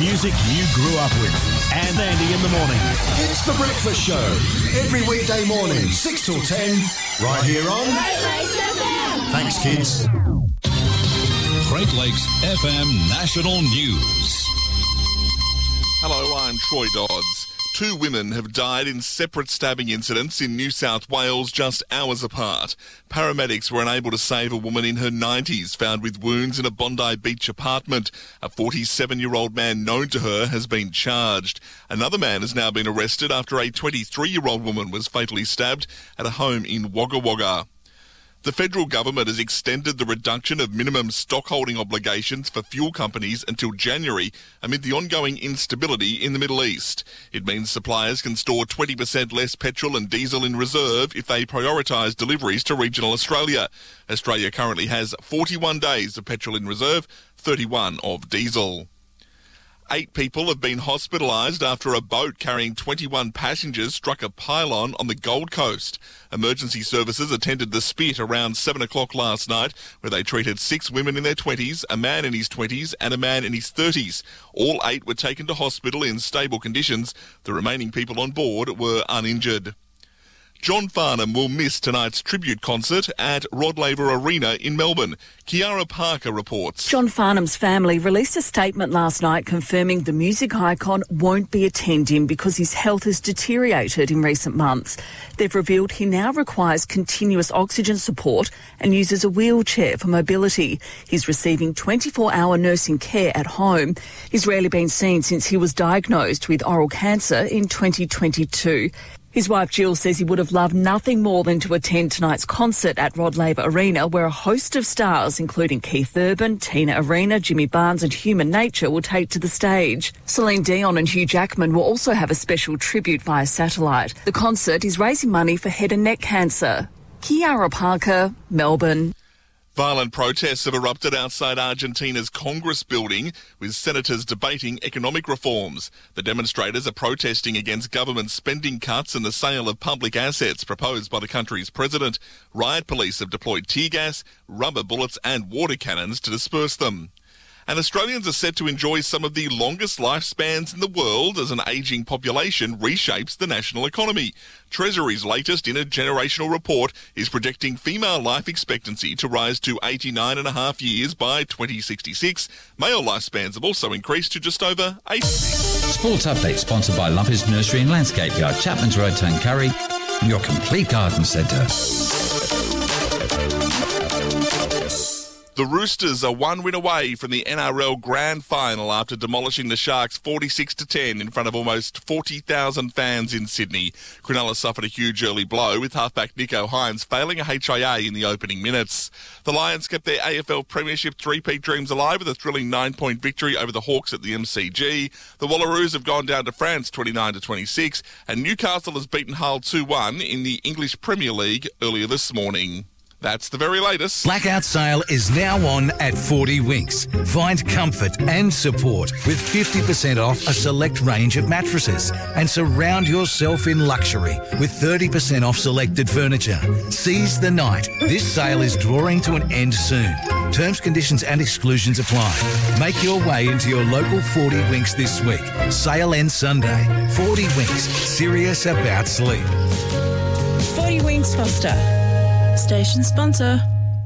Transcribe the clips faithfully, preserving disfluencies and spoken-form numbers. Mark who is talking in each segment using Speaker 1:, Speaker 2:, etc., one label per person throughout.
Speaker 1: music you grew up with. And Andy in the morning.
Speaker 2: It's The Breakfast Show. Every weekday morning, six till ten, right here on Great Lakes F M. Thanks, kids.
Speaker 3: Great Lakes F M National News.
Speaker 4: Hello, I'm Troy Dodds. Two women have died in separate stabbing incidents in New South Wales just hours apart. Paramedics were unable to save a woman in her nineties found with wounds in a Bondi Beach apartment. A forty-seven-year-old man known to her has been charged. Another man has now been arrested after a twenty-three-year-old woman was fatally stabbed at a home in Wagga Wagga. The federal government has extended the reduction of minimum stockholding obligations for fuel companies until January amid the ongoing instability in the Middle East. It means suppliers can store twenty percent less petrol and diesel in reserve if they prioritise deliveries to regional Australia. Australia currently has forty-one days of petrol in reserve, thirty-one of diesel. Eight people have been hospitalised after a boat carrying twenty-one passengers struck a pylon on the Gold Coast. Emergency services attended the Spit around seven o'clock last night, where they treated six women in their twenties, a man in his twenties and a man in his thirties. All eight were taken to hospital in stable conditions. The remaining people on board were uninjured. John Farnham will miss tonight's tribute concert at Rod Laver Arena in Melbourne. Kiara Parker reports.
Speaker 5: John Farnham's family released a statement last night confirming the music icon won't be attending because his health has deteriorated in recent months. They've revealed he now requires continuous oxygen support and uses a wheelchair for mobility. He's receiving twenty-four hour nursing care at home. He's rarely been seen since he was diagnosed with oral cancer in twenty twenty-two. His wife Jill says he would have loved nothing more than to attend tonight's concert at Rod Laver Arena, where a host of stars, including Keith Urban, Tina Arena, Jimmy Barnes and Human Nature, will take to the stage. Celine Dion and Hugh Jackman will also have a special tribute via satellite. The concert is raising money for head and neck cancer. Kiara Parker, Melbourne.
Speaker 4: Violent protests have erupted outside Argentina's Congress building, with senators debating economic reforms. The demonstrators are protesting against government spending cuts and the sale of public assets proposed by the country's president. Riot police have deployed tear gas, rubber bullets and water cannons to disperse them. And Australians are set to enjoy some of the longest lifespans in the world as an ageing population reshapes the national economy. Treasury's latest intergenerational report is projecting female life expectancy to rise to eighty-nine and a half years by twenty sixty-six. Male lifespans have also increased to just over eighty.
Speaker 6: Sports Update sponsored by Lumpy's Nursery and Landscape Yard, Chapman's Road, Tuncurry, your complete garden centre.
Speaker 4: The Roosters are one win away from the N R L Grand Final after demolishing the Sharks forty-six to ten in front of almost forty thousand fans in Sydney. Cronulla suffered a huge early blow, with halfback Nico Hines failing a H I A in the opening minutes. The Lions kept their A F L Premiership three-peat dreams alive with a thrilling nine-point victory over the Hawks at the M C G. The Wallaroos have gone down to France twenty-nine to twenty-six, and Newcastle has beaten Hull two one in the English Premier League earlier this morning. That's the very latest.
Speaker 7: Blackout sale is now on at forty Winks. Find comfort and support with fifty percent off a select range of mattresses and surround yourself in luxury with thirty percent off selected furniture. Seize the night. This sale is drawing to an end soon. Terms, conditions and exclusions apply. Make your way into your local forty Winks this week. Sale ends Sunday. forty Winks. Serious about sleep.
Speaker 8: forty Winks Foster. Station sponsor.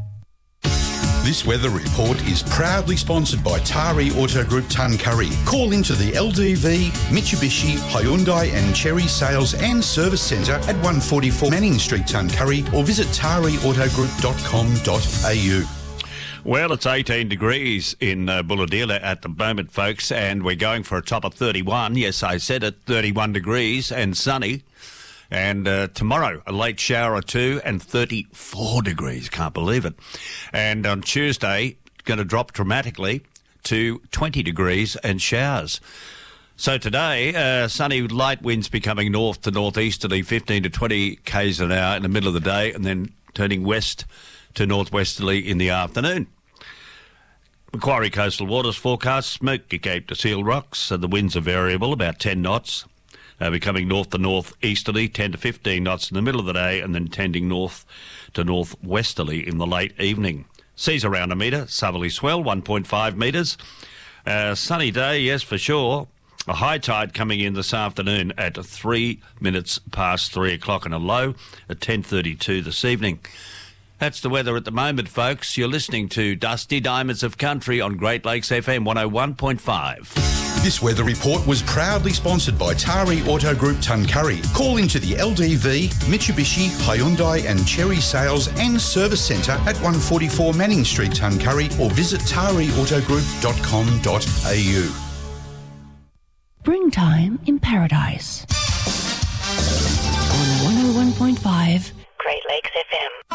Speaker 9: This weather report is proudly sponsored by Tari Auto Group Tuncurry. Call into the L D V, Mitsubishi, Hyundai and Chery Sales and Service Centre at one forty-four Manning Street, Tuncurry, or visit tari auto group dot com dot a u.
Speaker 10: Well, it's eighteen degrees in uh, Bulahdelah at the moment, folks, and we're going for a top of thirty-one. Yes, I said it, thirty-one degrees and sunny. And uh, tomorrow, a late shower or two and thirty-four degrees. Can't believe it. And on Tuesday, going to drop dramatically to twenty degrees and showers. So today, uh, sunny light winds becoming north to northeasterly, fifteen to twenty kays an hour in the middle of the day, and then turning west to northwesterly in the afternoon. Macquarie Coastal Waters forecast, Smoky Cape to Seal Rocks. So the winds are variable, about ten knots. Uh, becoming north to north-easterly, ten to fifteen knots in the middle of the day, and then tending north to northwesterly in the late evening. Seas around a metre, southerly swell, one point five metres. Uh, sunny day, yes, for sure. A high tide coming in this afternoon at three minutes past three o'clock and a low at ten thirty-two this evening. That's the weather at the moment, folks. You're listening to Dusty Diamonds of Country on Great Lakes F M one oh one point five.
Speaker 9: This weather report was proudly sponsored by Tari Auto Group Tuncurry. Call into the L D V, Mitsubishi, Hyundai and Cherry Sales and Service Centre at one forty-four Manning Street, Tuncurry, or visit tari auto group dot com dot a u.
Speaker 11: Springtime in Paradise. On one oh one point five Great Lakes F M.